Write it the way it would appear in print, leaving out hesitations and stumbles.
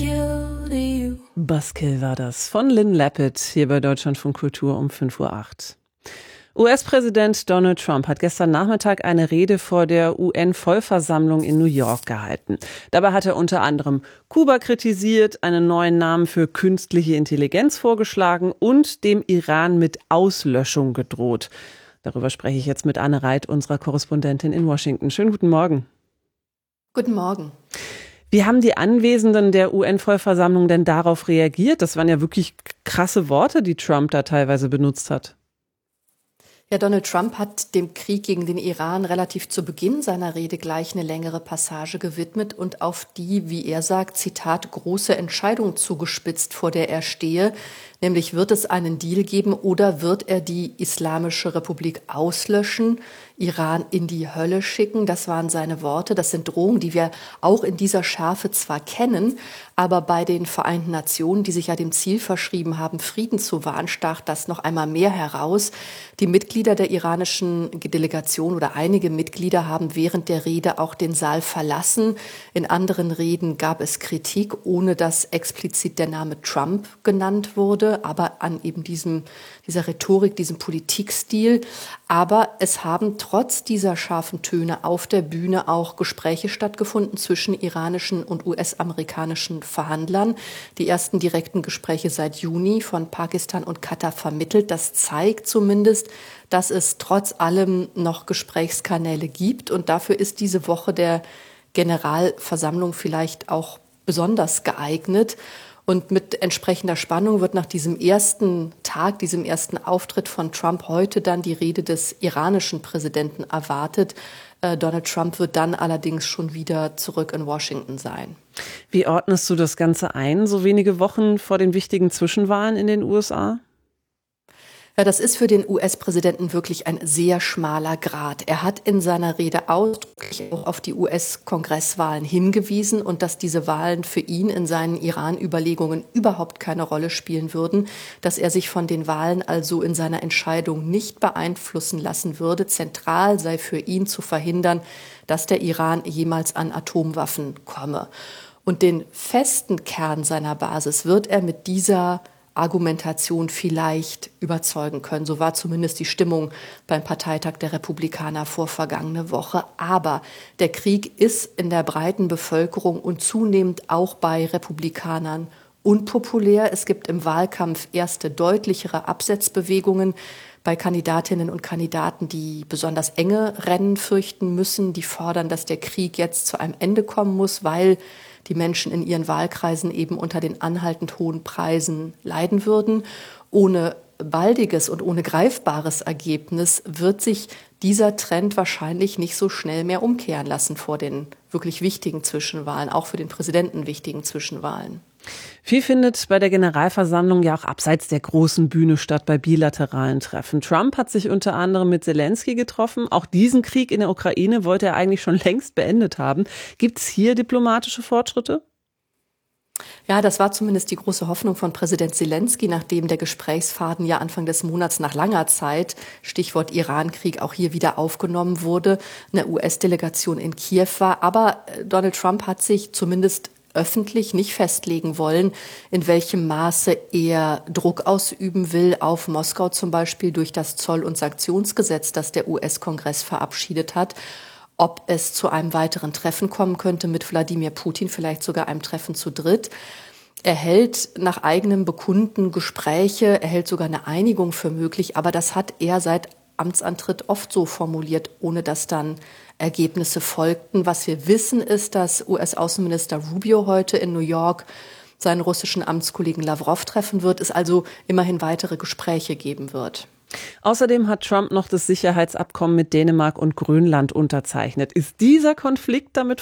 Buzzkill war das von Lynn Lapid hier bei Deutschlandfunk Kultur um 5:08 Uhr. US-Präsident Donald Trump hat gestern Nachmittag eine Rede vor der UN-Vollversammlung in New York gehalten. Dabei hat er unter anderem Kuba kritisiert, einen neuen Namen für künstliche Intelligenz vorgeschlagen und dem Iran mit Auslöschung gedroht. Darüber spreche ich jetzt mit Anne Reit, unserer Korrespondentin in Washington. Schönen guten Morgen. Guten Morgen. Wie haben die Anwesenden der UN-Vollversammlung denn darauf reagiert? Das waren ja wirklich krasse Worte, die Trump da teilweise benutzt hat. Ja, Donald Trump hat dem Krieg gegen den Iran relativ zu Beginn seiner Rede gleich eine längere Passage gewidmet und auf die, wie er sagt, Zitat, große Entscheidung zugespitzt, vor der er stehe. Nämlich, wird es einen Deal geben oder wird er die Islamische Republik auslöschen, Iran in die Hölle schicken? Das waren seine Worte. Das sind Drohungen, die wir auch in dieser Schärfe zwar kennen, aber bei den Vereinten Nationen, die sich ja dem Ziel verschrieben haben, Frieden zu wahren, stach das noch einmal mehr heraus. Die Mitglieder der iranischen Delegation oder einige Mitglieder haben während der Rede auch den Saal verlassen. In anderen Reden gab es Kritik, ohne dass explizit der Name Trump genannt wurde, aber an eben dieser Rhetorik, diesem Politikstil. Aber es haben trotz dieser scharfen Töne auf der Bühne auch Gespräche stattgefunden zwischen iranischen und US-amerikanischen Verhandlern. Die ersten direkten Gespräche seit Juni von Pakistan und Katar vermittelt. Das zeigt zumindest, dass es trotz allem noch Gesprächskanäle gibt. Und dafür ist diese Woche der Generalversammlung vielleicht auch besonders geeignet. Und mit entsprechender Spannung wird nach diesem ersten Tag, diesem ersten Auftritt von Trump heute dann die Rede des iranischen Präsidenten erwartet. Donald Trump wird dann allerdings schon wieder zurück in Washington sein. Wie ordnest du das Ganze ein, so wenige Wochen vor den wichtigen Zwischenwahlen in den USA? Ja, das ist für den US-Präsidenten wirklich ein sehr schmaler Grat. Er hat in seiner Rede ausdrücklich auch auf die US-Kongresswahlen hingewiesen und dass diese Wahlen für ihn in seinen Iran-Überlegungen überhaupt keine Rolle spielen würden, dass er sich von den Wahlen also in seiner Entscheidung nicht beeinflussen lassen würde. Zentral sei für ihn zu verhindern, dass der Iran jemals an Atomwaffen komme. Und den festen Kern seiner Basis wird er mit dieser Argumentation vielleicht überzeugen können. So war zumindest die Stimmung beim Parteitag der Republikaner vor vergangene Woche. Aber der Krieg ist in der breiten Bevölkerung und zunehmend auch bei Republikanern unpopulär. Es gibt im Wahlkampf erste deutlichere Absetzbewegungen bei Kandidatinnen und Kandidaten, die besonders enge Rennen fürchten müssen. Die fordern, dass der Krieg jetzt zu einem Ende kommen muss, weil die Menschen in ihren Wahlkreisen eben unter den anhaltend hohen Preisen leiden würden. Ohne baldiges und ohne greifbares Ergebnis wird sich dieser Trend wahrscheinlich nicht so schnell mehr umkehren lassen vor den wirklich wichtigen Zwischenwahlen, auch für den Präsidenten wichtigen Zwischenwahlen. Viel findet bei der Generalversammlung ja auch abseits der großen Bühne statt, bei bilateralen Treffen. Trump hat sich unter anderem mit Zelensky getroffen. Auch diesen Krieg in der Ukraine wollte er eigentlich schon längst beendet haben. Gibt es hier diplomatische Fortschritte? Ja, das war zumindest die große Hoffnung von Präsident Zelensky, nachdem der Gesprächsfaden ja Anfang des Monats nach langer Zeit, Stichwort Irankrieg, auch hier wieder aufgenommen wurde, eine US-Delegation in Kiew war. Aber Donald Trump hat sich zumindest öffentlich nicht festlegen wollen, in welchem Maße er Druck ausüben will auf Moskau, zum Beispiel durch das Zoll- und Sanktionsgesetz, das der US-Kongress verabschiedet hat. Ob es zu einem weiteren Treffen kommen könnte mit Wladimir Putin, vielleicht sogar einem Treffen zu dritt. Er hält nach eigenem Bekunden Gespräche, er hält sogar eine Einigung für möglich, aber das hat er seit Amtsantritt oft so formuliert, ohne dass dann Ergebnisse folgten. Was wir wissen, ist, dass US-Außenminister Rubio heute in New York seinen russischen Amtskollegen Lavrov treffen wird, es also immerhin weitere Gespräche geben wird. Außerdem hat Trump noch das Sicherheitsabkommen mit Dänemark und Grönland unterzeichnet. Ist dieser Konflikt damit